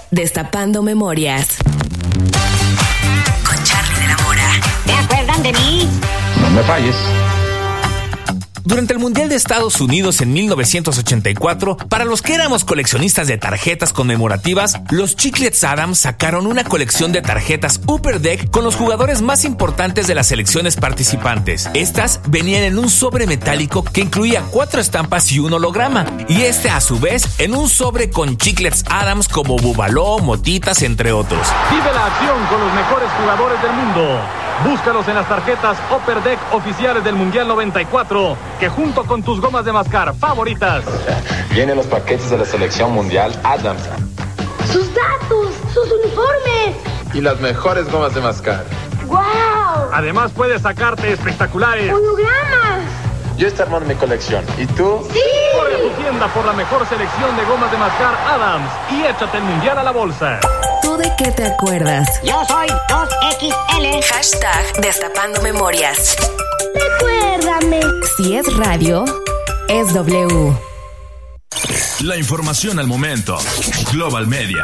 Destapando Memorias. Con Charly de la Mora. ¿Se acuerdan de mí? No me falles. Durante el Mundial de Estados Unidos en 1984, para los que éramos coleccionistas de tarjetas conmemorativas, los Chiclets Adams sacaron una colección de tarjetas Upper Deck con los jugadores más importantes de las selecciones participantes. Estas venían en un sobre metálico que incluía 4 estampas y un holograma, y a su vez en un sobre con Chiclets Adams como Bubaló, Motitas, entre otros. Vive la acción con los mejores jugadores del mundo. Búscalos en las tarjetas Upper Deck oficiales del Mundial 94, que junto con tus gomas de mascar favoritas Vienen los paquetes de la selección mundial Adams ¡Sus datos! ¡Sus uniformes! y las mejores gomas de mascar. ¡Guau! Además puedes sacarte espectaculares. ¡Hologramas! Yo estoy armando mi colección. ¿Y tú? ¡Sí! Corre a tu tienda por la mejor selección de gomas de mascar Adams y échate el Mundial a la bolsa. ¿Tú de qué te acuerdas? Yo soy 2XL. Hashtag Destapando Memorias. Recuérdame. Si es radio, es W. La información al momento. Global Media.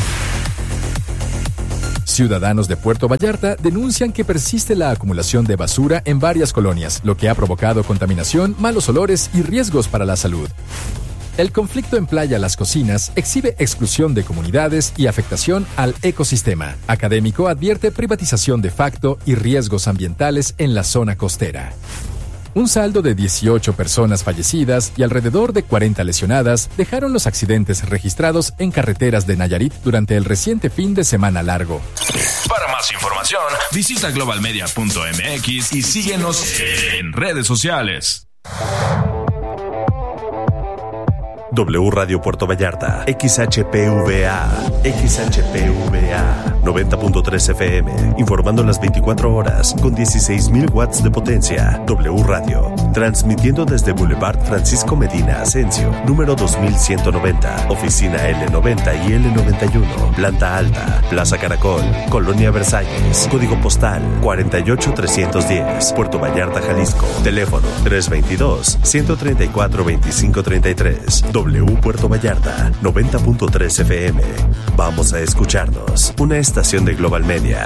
Ciudadanos de Puerto Vallarta denuncian que persiste la acumulación de basura en varias colonias, lo que ha provocado contaminación, malos olores y riesgos para la salud. El conflicto en Playa Las Cocinas exhibe exclusión de comunidades y afectación al ecosistema. Académico advierte privatización de facto y riesgos ambientales en la zona costera. Un saldo de 18 personas fallecidas y alrededor de 40 lesionadas dejaron los accidentes registrados en carreteras de Nayarit durante el reciente fin de semana largo. Para más información, visita globalmedia.mx y síguenos en redes sociales. W Radio Puerto Vallarta, XHPVA, 90.3 FM, informando las 24 horas con 16,000 watts de potencia. W Radio, transmitiendo desde Boulevard Francisco Medina Asensio, número 2190, oficina L90 y L91, planta alta, Plaza Caracol, Colonia Versalles, código postal 48310, Puerto Vallarta, Jalisco, teléfono 322-134-2533. W Puerto Vallarta, 90.3 FM. Vamos a escucharnos. Una estación de Global Media.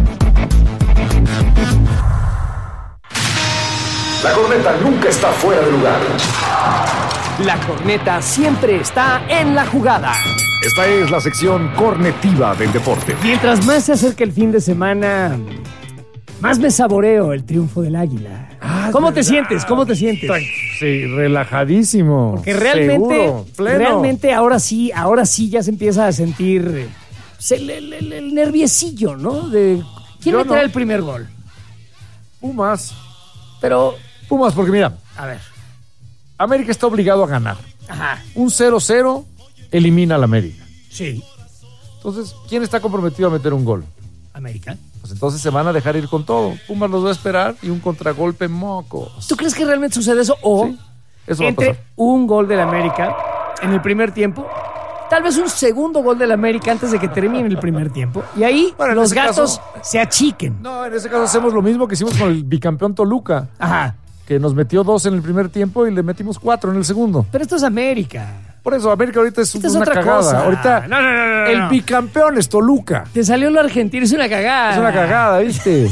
La corneta nunca está fuera de lugar. La corneta siempre está en la jugada. Esta es la sección cornetiva del deporte. Mientras más se acerca el fin de semana, más me saboreo el triunfo del Águila. ¿Cómo te sientes? ¿Cómo te sientes? Sí, relajadísimo. Porque realmente, seguro, pleno. realmente ahora sí ya se empieza a sentir el nerviecillo, ¿no? De quién meterá el primer gol. Pumas. Pero Pumas, porque mira, a ver, América está obligado a ganar. ajá, Un 0-0 elimina al América. sí, Entonces, ¿quién está comprometido a meter un gol? América. Pues entonces se van a dejar ir con todo. Pumas los va a esperar y un contragolpe mocos. ¿Tú crees que realmente sucede eso? O Sí, eso va a entre pasar. un gol del América en el primer tiempo, tal vez un segundo gol del América antes de que termine el primer tiempo, y ahí Bueno, en los ese gatos caso- se achiquen. No, en ese caso hacemos lo mismo que hicimos con el bicampeón Toluca, Ajá. que nos metió 2 en el primer tiempo y le metimos 4 en el segundo. Pero esto es América. Por eso, América ahorita es Esta es una otra cagada. cosa. Ahorita No. el bicampeón es Toluca. Te salió lo argentino, es una cagada. Es una cagada, ¿viste?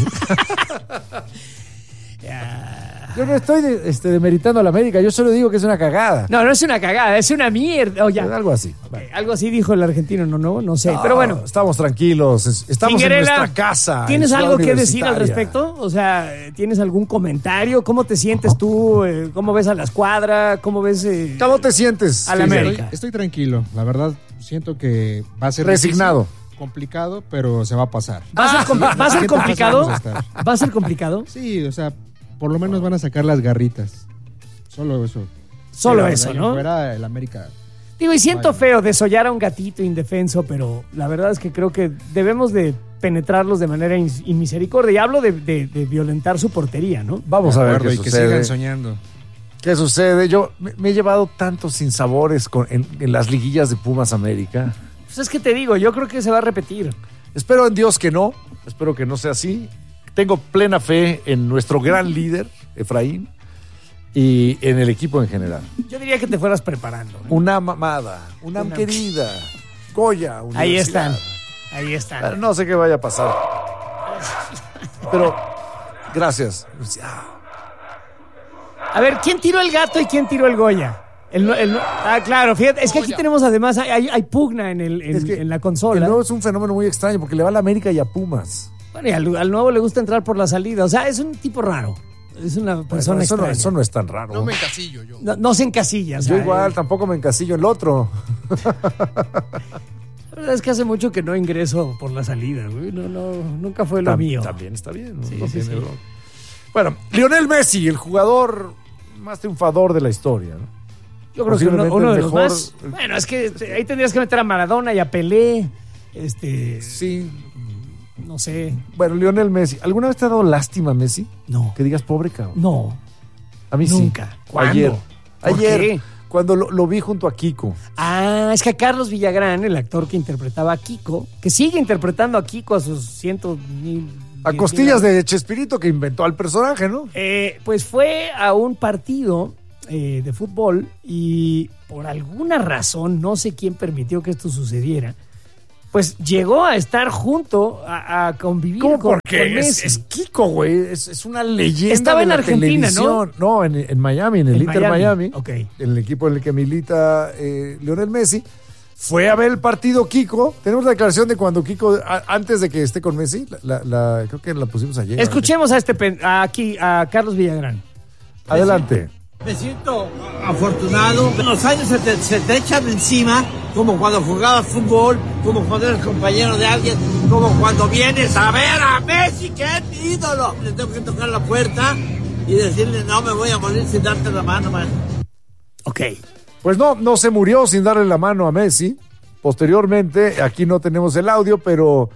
Yo no estoy demeritando a la América, yo solo digo que es una cagada. No es una cagada, es una mierda. Oye, Algo así. algo así dijo el argentino, no sé. Pero bueno, Estamos tranquilos, estamos Cinguerela, en nuestra casa. ¿tienes en Ciudad algo que decir al Universitaria. respecto? O sea, ¿tienes algún comentario? ¿Cómo te sientes tú? ¿Cómo ves a la escuadra? ¿Cómo ves ¿Cómo te sientes? a la América? Estoy tranquilo, la verdad siento que va a ser Resignado. difícil, complicado, pero se va a pasar. ¿Va a ser complicado? Vamos a estar. ¿Va a ser complicado? Sí, o sea, por lo menos van a sacar las garritas. Solo eso. Solo Pero de eso, ahí ¿no? Fuera el América. Digo, y siento Vaya. feo desollar a un gatito indefenso, pero la verdad es que creo que debemos de penetrarlos de manera inmisericordia. Y hablo de violentar su portería, ¿no? Vamos a ver qué Y que sucede. sigan soñando. ¿Qué sucede? Yo me he llevado tantos sinsabores en las liguillas de Pumas América. Pues es que te digo, yo creo que se va a repetir. Espero en Dios que no. Espero que no sea así. Tengo plena fe en nuestro gran líder, Efraín, y en el equipo en general. Yo diría que te fueras preparando, ¿no? Una mamada, una Una- querida. Goya, Universidad. Ahí están. No sé qué vaya a pasar. Pero, gracias. A ver, ¿quién tiró el gato y quién tiró el Goya? Claro, fíjate, es que aquí tenemos además, hay pugna en la consola. El nuevo es un fenómeno muy extraño porque le va a la América y a Pumas. Bueno, y al nuevo le gusta entrar por la salida. O sea, es un tipo raro. Es una persona extraña. Eso no es tan raro. No me encasillo yo. No se encasilla. Yo igual, tampoco me encasillo en el otro. La verdad es que hace mucho que no ingreso por la salida, güey. Nunca fue lo mío. También está bien. No Sí. Bueno, Lionel Messi, el jugador más triunfador de la historia, ¿no? Yo creo que uno de los más. Bueno, es que ahí tendrías que meter a Maradona y a Pelé. Sí. No sé. Bueno, Lionel Messi. ¿Alguna vez te ha dado lástima, Messi? No. Que digas pobre cabrón. No. A mí nunca. sí. ¿Cuándo? Ayer. ¿Qué? Cuando lo vi junto a Kiko. Es que a Carlos Villagrán, el actor que interpretaba a Kiko, que sigue interpretando a Kiko a sus 100,000. A costillas de Chespirito, que inventó al personaje, ¿no? Pues fue a un partido de fútbol y por alguna razón, no sé quién permitió que esto sucediera, pues llegó a estar junto a convivir ¿Cómo? con Porque Messi. es Kiko, güey. Es una leyenda. Estaba de en la Argentina, televisión. ¿No? En Miami, en el Inter Miami. Ok. En el equipo en el que milita Lionel Messi. Fue a ver el partido Kiko. Tenemos la declaración de cuando Kiko, antes de que esté con Messi, creo que la pusimos ayer. Escuchemos a Carlos Villagrán. Adelante. Me siento afortunado. Los años se te echan encima, como cuando jugabas fútbol, como cuando eres compañero de alguien, como cuando vienes a ver a Messi, que es mi ídolo. Le tengo que tocar la puerta y decirle, no me voy a morir sin darte la mano, man. Ok. Pues no se murió sin darle la mano a Messi. Posteriormente, aquí no tenemos el audio, pero...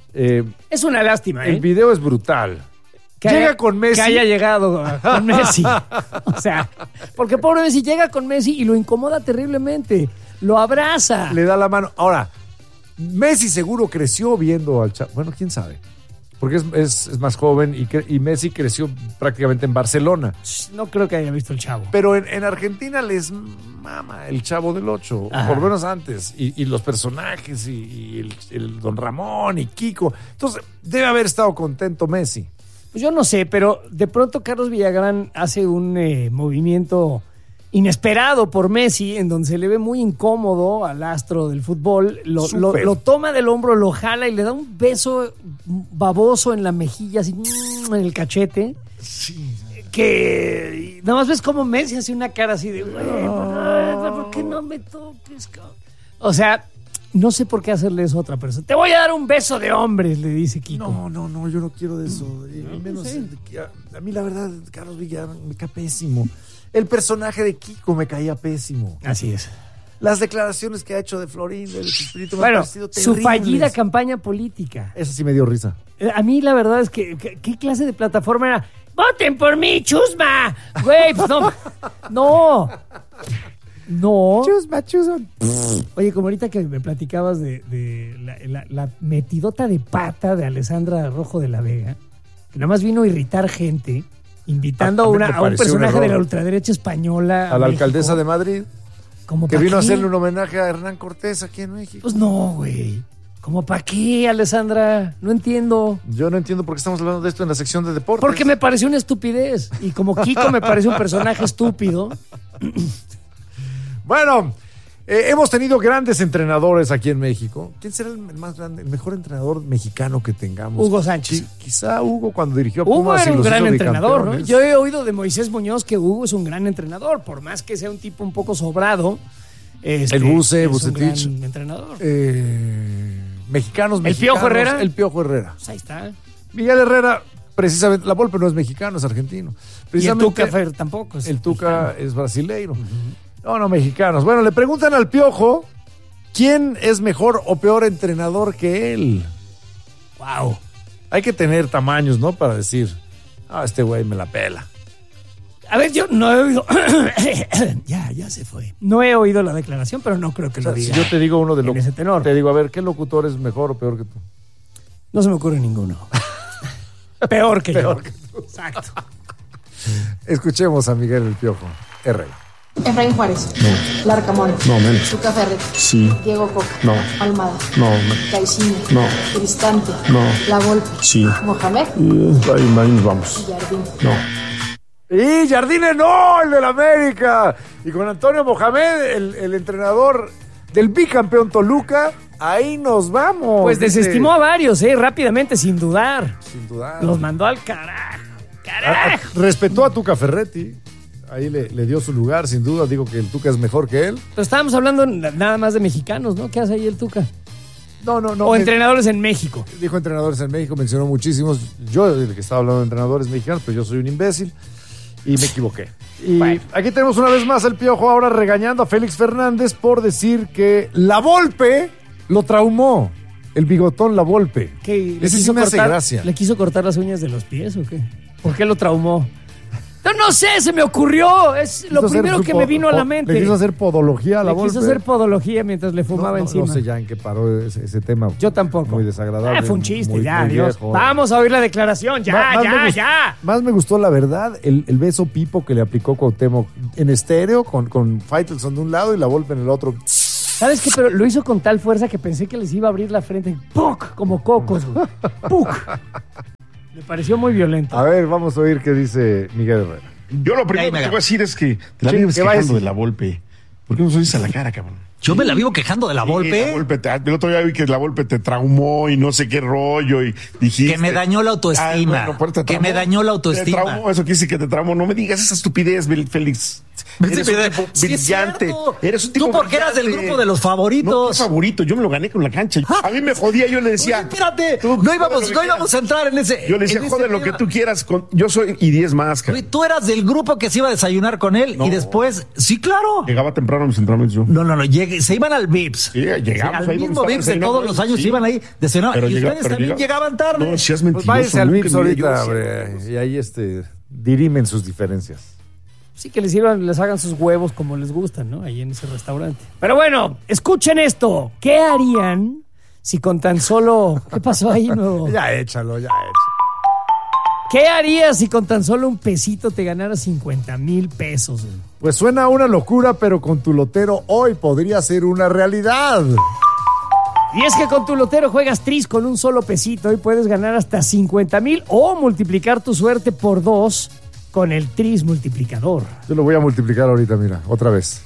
es una lástima, El video es brutal. Llega con Messi. Que haya llegado con Messi. O sea, porque pobre Messi llega con Messi y lo incomoda terriblemente. Lo abraza. Le da la mano. Ahora, Messi seguro creció viendo al Chavo. Bueno, quién sabe. Porque es más joven y Messi creció prácticamente en Barcelona. No creo que haya visto el Chavo. Pero en Argentina les mama el Chavo del Ocho, por lo menos antes. Y los personajes y el Don Ramón y Kiko. Entonces, debe haber estado contento Messi. Pues yo no sé, pero de pronto Carlos Villagrán hace un movimiento inesperado por Messi, en donde se le ve muy incómodo al astro del fútbol, lo toma del hombro, lo jala y le da un beso baboso en la mejilla, así en el cachete. Sí. Que nada más ves como Messi hace una cara así de, ¿por qué no me toques? O sea, no sé por qué hacerle eso a otra persona. Te voy a dar un beso de hombres, le dice Kiko. No, yo no quiero de eso. A mí la verdad, Carlos Villagrán me cae pésimo. El personaje de Kiko me caía pésimo. Así es. Las declaraciones que ha hecho de Florín, del Espíritu, me bueno, han parecido terribles. Su fallida campaña política. Eso sí me dio risa. A mí la verdad es que ¿qué clase de plataforma era? ¡Voten por mí, chusma! Güey, pues no. Chusma. Oye, como ahorita que me platicabas de la metidota de pata de Alessandra Rojo de la Vega, que nada más vino a irritar gente, invitando a un personaje de la ultraderecha española. A la alcaldesa de Madrid. Que vino a hacerle un homenaje a Hernán Cortés aquí en México. Pues no, güey. ¿Cómo para qué, Alessandra? No entiendo. Yo no entiendo por qué estamos hablando de esto en la sección de deportes. Porque me pareció una estupidez. Y como Kiko me parece un personaje estúpido. Bueno, hemos tenido grandes entrenadores aquí en México. ¿Quién será el más grande, el mejor entrenador mexicano que tengamos? Hugo Sánchez. Quizá Hugo cuando dirigió a Hugo Pumas era y un los gran hizo entrenador, ¿no? bicampeones. Yo he oído de Moisés Muñoz que Hugo es un gran entrenador, por más que sea un tipo un poco sobrado. El Bucetich. Es un gran entrenador. Mexicanos. ¿El Piojo Herrera? El Piojo Herrera. Pues ahí está. Miguel Herrera, precisamente, la Volpe no es mexicano, es argentino. Y el Tuca tampoco. El Tuca es brasileiro. No, mexicanos. Bueno, le preguntan al Piojo quién es mejor o peor entrenador que él. Wow. Hay que tener tamaños, ¿no? Para decir, este güey me la pela. A ver, yo no he oído. ya se fue. No he oído la declaración, pero no creo que lo diga. Si yo te digo uno de ese tenor. Te digo, a ver, ¿qué locutor es mejor o peor que tú? No se me ocurre ninguno. Peor que yo. Que tú. Exacto. Escuchemos a Miguel el Piojo Herrera. Efraín Juárez. No. Larcamón. No, menos. Tuca Ferretti. Sí. Diego Coca. No. Almada. No. Caixinha. No. Cristante. No. La Volpe. Sí. Mohamed. Ahí nos vamos. Y Jardín. No. Y Jardine no, el del América. Y con Antonio Mohamed, el entrenador del bicampeón Toluca, ahí nos vamos. Pues desestimó a varios, rápidamente, sin dudar. Sin dudar. Los mandó al carajo. ¡Carajo! Respetó a Tuca Ferretti. Ahí le dio su lugar, sin duda. Digo que el Tuca es mejor que él. Pero estábamos hablando nada más de mexicanos, ¿no? ¿Qué hace ahí el Tuca? No. O entrenadores en México. Dijo entrenadores en México, mencionó muchísimos. Yo, el que estaba hablando de entrenadores mexicanos, pues yo soy un imbécil. Y me equivoqué. Y bueno, aquí tenemos una vez más el Piojo ahora regañando a Félix Fernández por decir que La Volpe lo traumó. El bigotón La Volpe. Ese sí me hace gracia. ¿Le quiso cortar las uñas de los pies o qué? ¿Por qué lo traumó? No sé, se me ocurrió. Es lo primero que me vino a la mente. Le quiso hacer podología a La Volpe. Le quiso hacer podología mientras le fumaba encima. No sé ya en qué paró ese tema. Yo tampoco. Muy desagradable. Fue un chiste, muy Dios. Viejo. Vamos a oír la declaración, ya. Más me gustó, la verdad, el beso pipo que le aplicó Cuauhtémoc en estéreo, con Faitelson de un lado y La Volpe en el otro. ¿Sabes qué? Pero lo hizo con tal fuerza que pensé que les iba a abrir la frente. ¡Puc! Como cocos, güey. ¡Puc! Me pareció muy violento. A ver, vamos a oír qué dice Miguel Herrera. Yo lo primero que te voy a decir es que te la vives quejando de La Volpe. ¿Por qué no se dice a la cara, cabrón? Yo me la vivo quejando de La Volpe. El otro día vi que La Volpe te traumó y no sé qué rollo y dijiste... Que me dañó la autoestima. Que me dañó la autoestima. Te traumó, eso quiere decir que te traumó. No me digas esa estupidez, Félix. Eres un tipo brillante. Eres un tipo Tú porque eras del grupo de los favoritos. No, favorito. Yo me lo gané con la cancha. A mí me jodía. Yo le decía... Oye, espérate. No íbamos a entrar en ese... Yo le decía, joder, lo que tú quieras. Yo soy y 10 más. Oye, tú eras del grupo que se iba a desayunar con él y después... Sí, claro. Llegaba temprano a mis entrenamientos yo. No. Se iban al VIPs. Sí, llegamos. Al mismo VIPs de todos los años se iban ahí desayunar. Y ustedes también llegaban tarde. No, seas mentiroso. Pues váyanse al VIPs ahorita, y ahí dirimen sus diferencias. Sí, que les hagan sus huevos como les gustan, ¿no? Ahí en ese restaurante. Pero bueno, escuchen esto. ¿Qué harían si con tan solo... ¿Qué pasó ahí, nuevo? Ya échalo. ¿Qué harías si con tan solo un pesito te ganaras 50,000 pesos? Güey? Pues suena a una locura, pero con tu lotero hoy podría ser una realidad. Y es que con tu lotero juegas tris con un solo pesito y puedes ganar hasta 50,000 o multiplicar tu suerte por 2 con el tris multiplicador. Yo lo voy a multiplicar ahorita, mira, otra vez.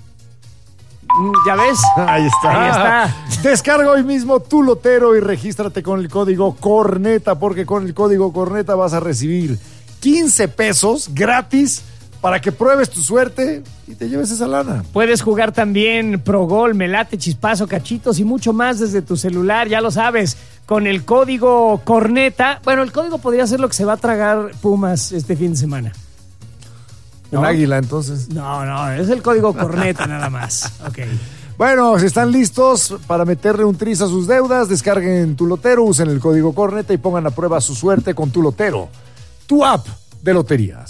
¿Ya ves? Ahí está. Descarga hoy mismo tu lotero y regístrate con el código CORNETA, porque con el código CORNETA vas a recibir 15 pesos gratis para que pruebes tu suerte y te lleves esa lana. Puedes jugar también Pro Gol, Melate, Chispazo, Cachitos y mucho más desde tu celular, ya lo sabes, con el código CORNETA. Bueno, el código podría ser lo que se va a tragar Pumas este fin de semana. ¿No? ¿Un águila, entonces? No, es el código CORNETA nada más. Ok. Bueno, si están listos para meterle un tris a sus deudas, descarguen tu lotero, usen el código CORNETA y pongan a prueba su suerte con tu lotero, tu app de loterías.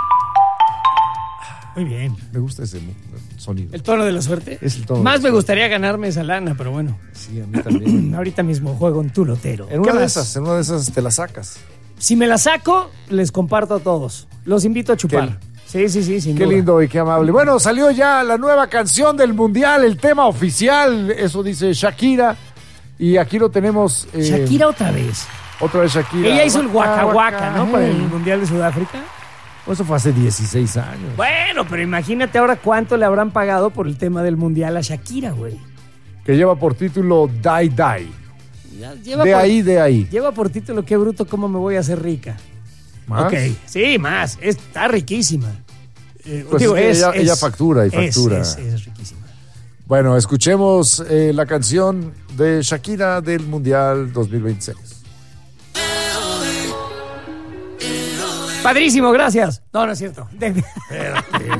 Muy bien. Me gusta ese sonido. ¿El tono de la suerte? Es el tono. Más me gustaría ganarme esa lana, pero bueno. Sí, a mí también. Ahorita mismo juego en tu lotero. En una de esas te la sacas. Si me la saco, les comparto a todos. Los invito a chupar. Sí, sin Qué duda. lindo y qué amable. Bueno, salió ya la nueva canción del Mundial, el tema oficial, eso dice Shakira. Y aquí lo tenemos. Shakira otra vez. Otra vez Shakira. Ella hizo el Waka Waka, ¿no? Para el Mundial de Sudáfrica. Pues eso fue hace 16 años. Bueno, pero imagínate ahora cuánto le habrán pagado por el tema del Mundial a Shakira, güey. Que lleva por título Die Die. De ahí. Lleva por título Qué bruto, cómo me voy a hacer rica. ¿Más? Ok, sí, más. Está riquísima. Pues ella factura y factura. Es riquísima. Bueno, escuchemos la canción de Shakira del Mundial 2026. Padrísimo, gracias. No es cierto. Espérate.